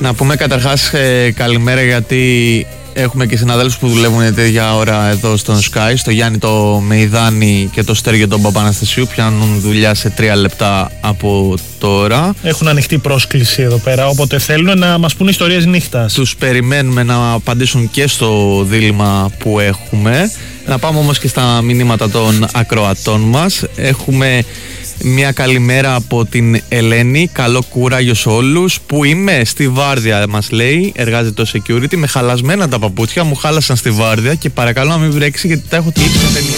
Να πούμε καταρχάς καλημέρα, γιατί έχουμε και συναδέλφους που δουλεύουν τέτοια ώρα εδώ στον Sky, στο Γιάννη το Μεϊδάνη και το Στέργιο τον Παπαναστασίου, πιάνουν δουλειά σε 3 λεπτά από τώρα. Έχουν ανοιχτή πρόσκληση εδώ πέρα, όποτε θέλουν να μας πούν ιστορίες νύχτας. Τους περιμένουμε να απαντήσουν και στο δίλημμα που έχουμε. Να πάμε όμως και στα μηνύματα των ακροατών μας. Έχουμε μια καλημέρα από την Ελένη. Καλό κουράγιο σε όλους. Που είμαι στη βάρδια, μας λέει. Εργάζεται το security. Με χαλασμένα τα παπούτσια μου, χάλασαν στη βάρδια και παρακαλώ να μην βρέξει, γιατί τα έχω τυλίξει με ταινία.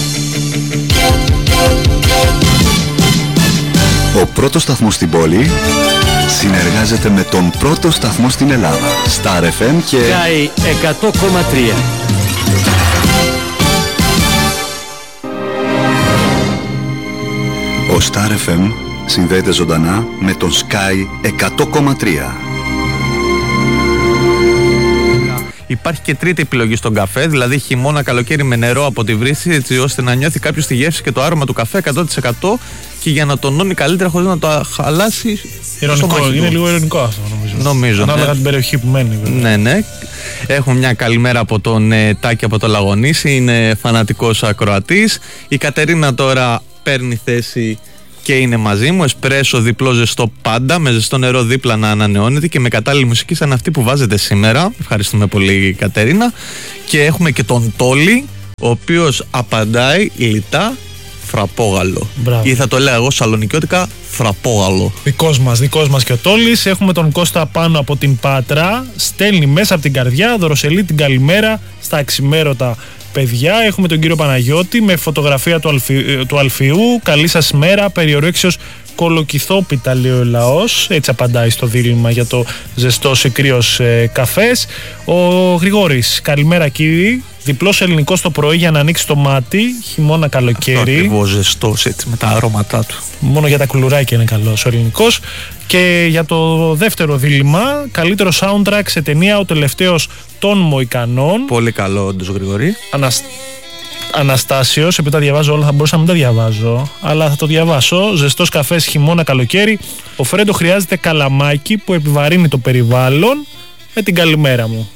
Ο πρώτος σταθμός στην πόλη συνεργάζεται με τον πρώτο σταθμό στην Ελλάδα. Star FM και Sky 100,3. Ο Star FM συνδέεται ζωντανά με τον Sky 100,3. Υπάρχει και τρίτη επιλογή στον καφέ, δηλαδή χειμώνα καλοκαίρι με νερό από τη βρύση, έτσι ώστε να νιώθει κάποιος τη γεύση και το άρωμα του καφέ 100% και για να τονώνει καλύτερα χωρίς να το χαλάσει. Ειρωνικό, είναι λίγο ειρωνικό αυτό νομίζω. Ανάλογα την περιοχή που μένει. Βέβαια. Ναι. Έχουμε μια καλημέρα από τον Τάκη από το Λαγονήσι, είναι φανατικός ακροατής. Η Κατερίνα τώρα παίρνει θέση και είναι μαζί μου. Εσπρέσο διπλό ζεστό πάντα, με ζεστό νερό δίπλα να ανανεώνεται και με κατάλληλη μουσική σαν αυτή που βάζετε σήμερα. Ευχαριστούμε πολύ, Κατερίνα. Και έχουμε και τον Τόλι, ο οποίος απαντάει λιτά φραπόγαλο. Μπράβο. Ή θα το λέω εγώ σαλονικιώτικα φραπόγαλο. Δικός μας και ο Τόλης. Έχουμε τον Κώστα πάνω από την Πάτρα. Στέλνει μέσα από την καρδιά, δωροσελεί την καλημέρα στα αξιμέρωτα παιδιά. Έχουμε τον κύριο Παναγιώτη με φωτογραφία του Αλφιού. Καλή σας μέρα, περιορέξεως κολοκυθόπιτα, λέει ο λαός. Έτσι απαντάει στο δίλημμα για το ζεστός ή κρύος καφές. Ο Γρηγόρης, καλημέρα κύριοι. Διπλός ελληνικός το πρωί για να ανοίξει το μάτι, χειμώνα καλοκαίρι. Ακριβώς ζεστός, έτσι με τα αρώματά του. Μόνο για τα κουλουράκια είναι καλός ο ελληνικός. Και για το δεύτερο δίλημμα, καλύτερο soundtrack σε ταινία Ο τελευταίος των Μοϊκανών. Πολύ καλό, όντως, Γρηγορή. Αναστάσιος, επειδή τα διαβάζω όλα θα μπορούσα να μην τα διαβάζω, αλλά θα το διαβάσω. Ζεστός καφές χειμώνα καλοκαίρι. Ο Φρέντο χρειάζεται καλαμάκι που επιβαρύνει το περιβάλλον. Με την καλημέρα μου.